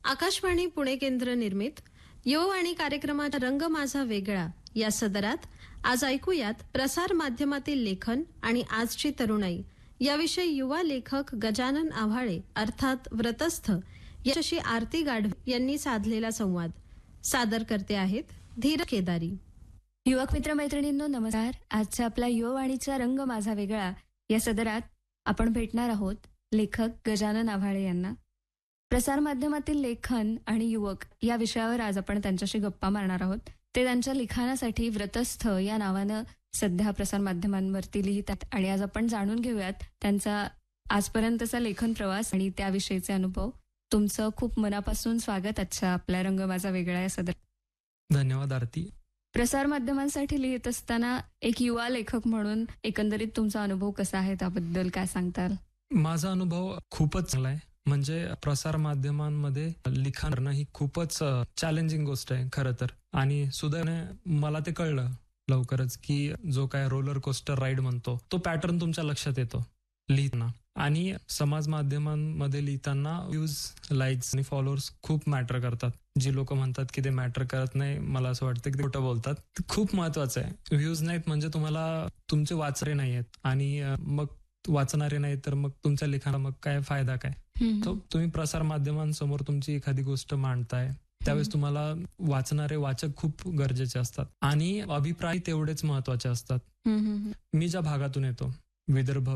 आकाशवाणी पुणे केंद्र निर्मित युववाणी कार्यक्रमात रंग माझा वेगळा या सदरात आज ऐकूयात प्रसार माध्यमातील लेखन आणि आजची तरुणाई याविषयी युवा लेखक गजानन आव्हाळे अर्थात व्रतस्थ याच्याशी आरती गाढवे यांनी साधलेला संवाद. सादर करते आहेत धीर केदारी. युवक मित्र मैत्रिणींनो नमस्कार. आजच्या आपला युववाणीचा रंग माझा वेगळा या सदरात आपण भेटणार आहोत लेखक गजानन आव्हाळे यांना. प्रसारमाध्यमातील लेखन आणि युवक या विषयावर आज आपण त्यांच्याशी गप्पा मारणार आहोत. ते त्यांच्या लिखाणासाठी व्रतस्थ या नावानं सध्या प्रसारमाध्यमांवरती लिहितात आणि आज आपण जाणून घेऊयात त्यांचा आजपर्यंतचा लेखन प्रवास आणि त्याविषयीचे अनुभव. तुमचं खूप मनापासून स्वागत आजच्या आपल्या रंग माझा वेगळा या सदरात. धन्यवाद आरती. प्रसारमाध्यमांसाठी लिहित असताना एक युवा लेखक म्हणून एकंदरीत तुमचा अनुभव कसा आहे त्याबद्दल काय सांगताल? माझा अनुभव खूपच चांगला आहे. म्हणजे प्रसार माध्यमांमध्ये लिखाण करणं ही खूपच चॅलेंजिंग गोष्ट आहे खरं तर. आणि सुदैवाने मला ते कळलं लवकरच की जो काय रोलर कोस्टर राईड म्हणतो तो पॅटर्न तुमच्या लक्षात येतो लिहिताना. आणि समाज माध्यमांमध्ये लिहिताना व्ह्यूज, लाईक्स आणि फॉलोअर्स खूप मॅटर करतात. जी लोक म्हणतात की ते मॅटर करत नाही, मला असं वाटतं की ते खोटं बोलतात. ते खूप महत्वाचं आहे. व्ह्यूज नाहीत म्हणजे तुम्हाला तुमचे वाचरे नाही आहेत आणि मग वाचणारे नाही तर मग तुमच्या लिखाणाला मग काय फायदा काय. तुम्ही प्रसार माध्यमांसमोर तुमची एखादी गोष्ट मांडताय त्यावेळेस तुम्हाला वाचणारे वाचक खूप गरजेचे असतात आणि अभिप्राय तेवढेच महत्वाचे असतात. मी ज्या भागातून येतो विदर्भ,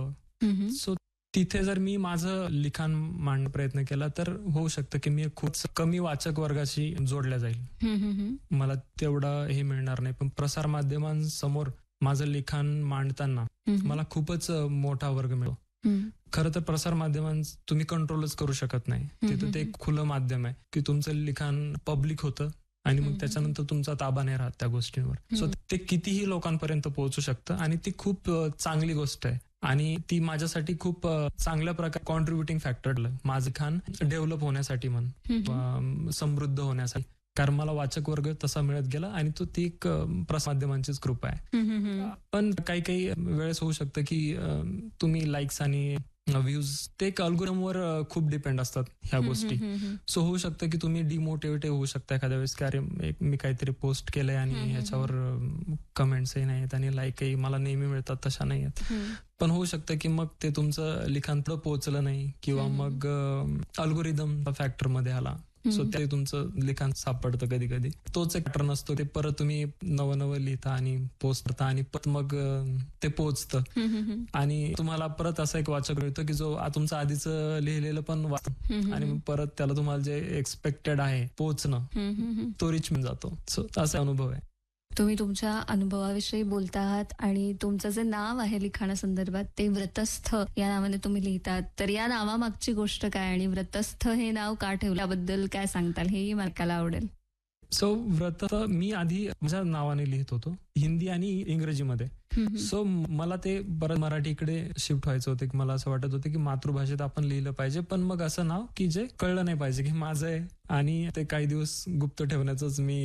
सो तिथे जर मी माझं लिखाण मांडण्याचा प्रयत्न केला तर होऊ शकतं की मी खूप कमी वाचक वर्गाशी जोडल्या जाईल, मला तेवढं हे मिळणार नाही. पण प्रसार माध्यमांसमोर माझं लिखाण मांडताना मला खूपच मोठा वर्ग मिळतो. खरं तर प्रसार माध्यमां तुम्ही कंट्रोलच करू शकत नाही. तिथं ते एक खुलं माध्यम आहे की तुमचं लिखाण पब्लिक होतं आणि मग त्याच्यानंतर तुमचा ताबा नाही राहत त्या गोष्टींवर. सो ते कितीही लोकांपर्यंत पोहोचू शकतं आणि ती खूप चांगली गोष्ट आहे. आणि ती माझ्यासाठी खूप चांगल्या प्रकारे कॉन्ट्रीब्युटिंग फॅक्टर ठरलं माझं लिखाण डेव्हलप होण्यासाठी म्हण, समृद्ध होण्यासाठी. कारण मला वाचक वर्ग तसा मिळत गेला आणि तो ती एक प्रसार माध्यमांचीच कृपा आहे. पण काही काही वेळेस होऊ शकतं की तुम्ही लाईक्स आणि व्ह्यूज ते एक अल्गोरिदमवर खूप डिपेंड असतात ह्या गोष्टी. सो होऊ शकतं की तुम्ही डिमोटिवेटिव्ह होऊ शकता एखाद्या वेळेस की अरे मी काहीतरी पोस्ट केलंय आणि ह्याच्यावर कमेंट्सही नाही आहेत आणि लाईकही मला नेहमी मिळतात तशा नाही आहेत. पण होऊ शकतं की मग ते तुमचं लिखाण पुढं पोहोचलं नाही किंवा मग अल्गोरिदम फॅक्टर मध्ये आला. सो ते तुमचं लिखाण सापडतं कधी कधी. तोच एक पॅटर्न असतो. ते परत तुम्ही नवं लिहिता आणि पोस्ट करता आणि परत मग ते पोहोचतं आणि तुम्हाला परत असा एक वाचक मिळतो की जो तुमचं आधीच लिहिलेलं पण वाचतं आणि मग परत त्याला तुम्हाला जे एक्सपेक्टेड आहे पोहोचणं तो रिच मिळून जातो. सो असा अनुभव आहे. तुम्ही तुमच्या अनुभवाविषयी बोलता आहात आणि तुमचं जे नाव आहे लिखाणासंदर्भात ते व्रतस्थ या नावाने तुम्ही लिहितात. तर या नावामागची गोष्ट काय आणि व्रतस्थ हे नाव का ठेवल्याबद्दल काय सांगताल हेही मला आवडेल. सो व्रत मी आधी माझ्या नावाने लिहित होतो हिंदी आणि इंग्रजीमध्ये. सो मला ते परत मराठीकडे शिफ्ट व्हायचं होतं की मला असं वाटत होतं की मातृभाषेत आपण लिहिलं पाहिजे पण मग असं नाव की जे कळलं नाही पाहिजे की माझं आहे आणि ते काही दिवस गुप्त ठेवण्याचंच मी